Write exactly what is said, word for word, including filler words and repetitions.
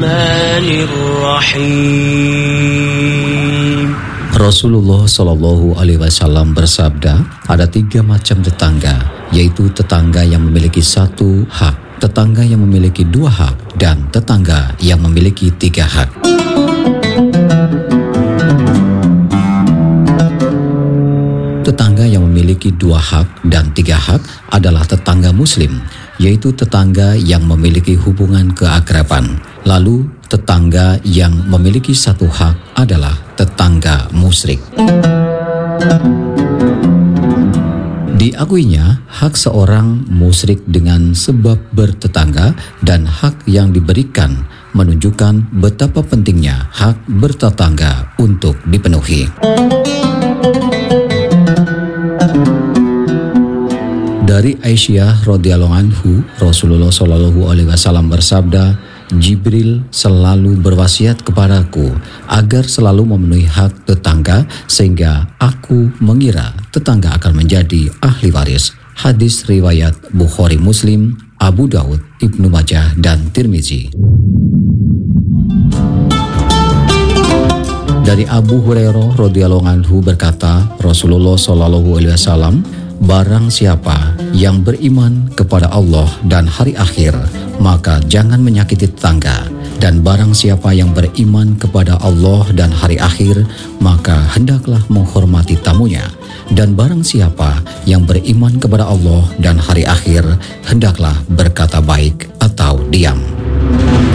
الرحمن الرحيم. Rasulullah Shallallahu Alaihi Wasallam bersabda, ada tiga macam tetangga, yaitu tetangga yang memiliki satu hak, tetangga yang memiliki dua hak, dan tetangga yang memiliki tiga hak. Tetangga yang memiliki dua hak dan tiga hak adalah tetangga muslim, yaitu tetangga yang memiliki hubungan keakraban. Lalu tetangga yang memiliki satu hak adalah tetangga musyrik. Diakuinya hak seorang musyrik dengan sebab bertetangga, dan hak yang diberikan menunjukkan betapa pentingnya hak bertetangga untuk dipenuhi. Dari Aisyah radhiyallahu anhu, Rasulullah shallallahu alaihi wasallam bersabda, Jibril selalu berwasiat kepadaku agar selalu memenuhi hak tetangga, sehingga aku mengira tetangga akan menjadi ahli waris. Hadis riwayat Bukhari, Muslim, Abu Daud, Ibnu Majah, dan Tirmizi. Dari Abu Hurairah radhiyallahu anhu berkata, Rasulullah shallallahu alaihi wasallam, barang siapa yang beriman kepada Allah dan hari akhir, maka jangan menyakiti tetangga. Dan barang siapa yang beriman kepada Allah dan hari akhir, maka hendaklah menghormati tamunya. Dan barang siapa yang beriman kepada Allah dan hari akhir, hendaklah berkata baik atau diam.